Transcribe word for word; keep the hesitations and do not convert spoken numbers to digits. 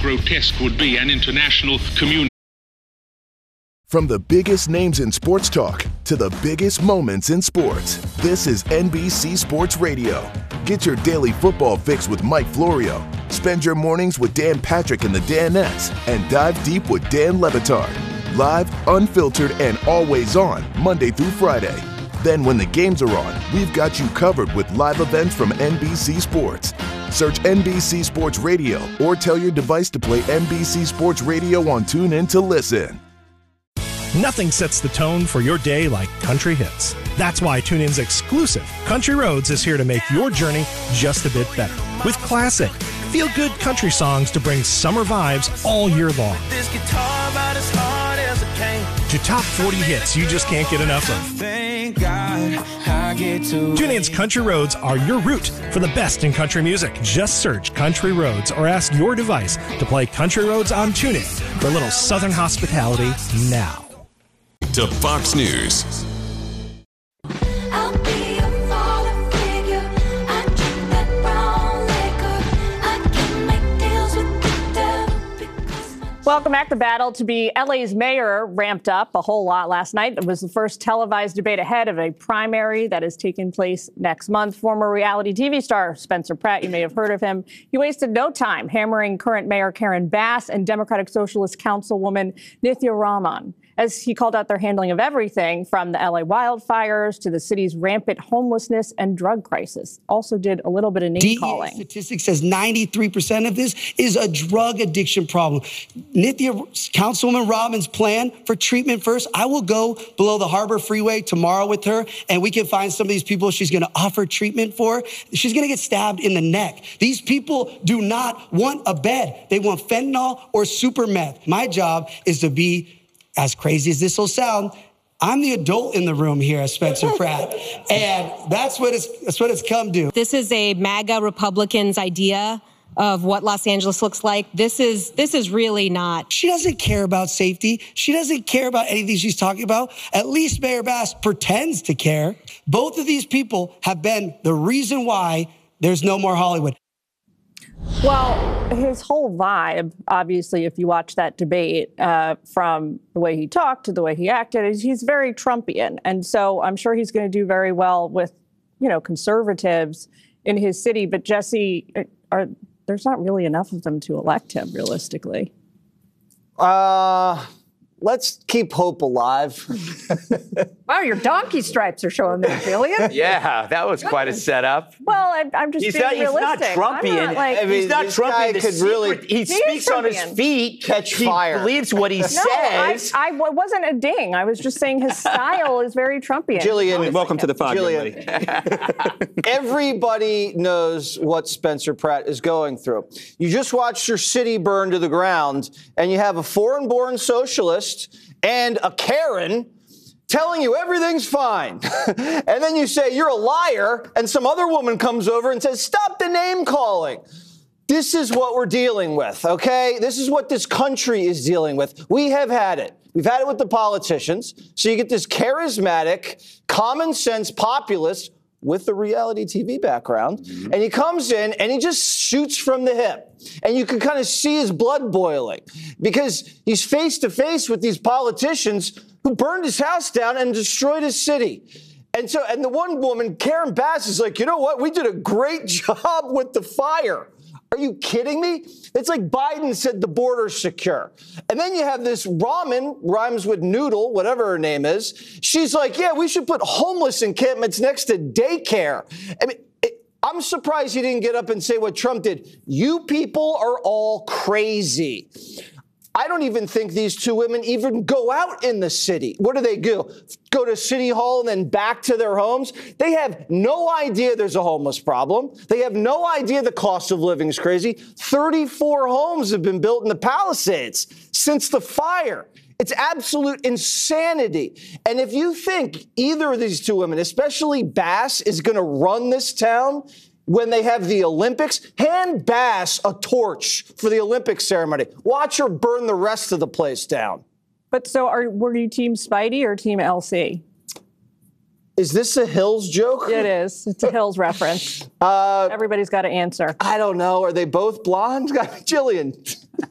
grotesque would be an international community. From the biggest names in sports talk to the biggest moments in sports, this is N B C Sports Radio. Get your daily football fix with Mike Florio. Spend your mornings with Dan Patrick and the Danettes, and dive deep with Dan Le Batard. Live, unfiltered, and always on, Monday through Friday. Then when the games are on, we've got you covered with live events from N B C Sports. Search N B C Sports Radio or tell your device to play N B C Sports Radio on TuneIn to listen. Nothing sets the tone for your day like country hits. That's why TuneIn's exclusive Country Roads is here to make your journey just a bit better. With classic, feel-good country songs to bring summer vibes all year long. This guitar about as hard as it came. To top forty hits you just can't get enough of. Thank God I get to TuneIn's Country Roads are your route for the best in country music. Just search Country Roads or ask your device to play Country Roads on TuneIn for a little southern hospitality now. To Fox News. Welcome back. The battle to be L A's mayor ramped up a whole lot last night. It was the first televised debate ahead of a primary that is taking place next month. Former reality T V star Spencer Pratt, you may have heard of him. He wasted no time hammering current Mayor Karen Bass and Democratic Socialist Councilwoman Nithya Raman, as he called out their handling of everything from the L A wildfires to the city's rampant homelessness and drug crisis. Also did a little bit of name calling. Statistics says ninety-three percent of this is a drug addiction problem. Nithya, Councilwoman Raman's plan for treatment first, I will go below the Harbor Freeway tomorrow with her, and we can find some of these people she's going to offer treatment for. She's going to get stabbed in the neck. These people do not want a bed. They want fentanyl or super meth. My job is to be, as crazy as this will sound, I'm the adult in the room here at Spencer Pratt, and that's what it's that's what it's come to. This is a MAGA Republicans' idea of what Los Angeles looks like. This is this is really not. She doesn't care about safety. She doesn't care about anything she's talking about. At least Mayor Bass pretends to care. Both of these people have been the reason why there's no more Hollywood. Well, his whole vibe, obviously, if you watch that debate, uh, from the way he talked to the way he acted, is he's very Trumpian. And so I'm sure he's going to do very well with, you know, conservatives in his city. But Jesse, are there's not really enough of them to elect him, realistically. Uh, let's keep hope alive. Wow, your donkey stripes are showing there, Jillian. Yeah, that was quite a setup. Well, I, I'm just he's being not, realistic. He's not Trumpian. Not, like, I mean, he's not this Trumpian. guy The could secret, really- he, He speaks is on his Trumpian. feet. Catch he fire. believes what he no, says. I, I it wasn't a ding. I was just saying his style is very Trumpian. Jillian, welcome to the fog, Jillian. Everybody knows what Spencer Pratt is going through. You just watched your city burn to the ground, and you have a foreign-born socialist and a Karen telling you everything's fine. And then you say you're a liar, and some other woman comes over and says, stop the name calling. This is what we're dealing with, okay? This is what this country is dealing with. We have had it. We've had it with the politicians. So you get this charismatic, common sense populist with the reality T V background, mm-hmm. and he comes in and he just shoots from the hip. And you can kind of see his blood boiling because he's face to face with these politicians who burned his house down and destroyed his city. And so, and the one woman, Karen Bass, is like, you know what? We did a great job with the fire. Are you kidding me? It's like Biden said the border's secure. And then you have this Raman, rhymes with noodle, whatever her name is. She's like, yeah, we should put homeless encampments next to daycare. I mean, it, I'm surprised he didn't get up and say what Trump did. You people are all crazy. I don't even think these two women even go out in the city. What do they do? Go to City Hall and then back to their homes? They have no idea there's a homeless problem. They have no idea the cost of living is crazy. thirty-four homes have been built in the Palisades since the fire. It's absolute insanity. And if you think either of these two women, especially Bass, is going to run this town when they have the Olympics, hand Bass a torch for the Olympic ceremony. Watch her burn the rest of the place down. But so are were you Team Spidey or Team L C? Is this a Hills joke? It is. It's a Hills reference. Uh, Everybody's got to answer. I don't know. Are they both blonde? Jillian.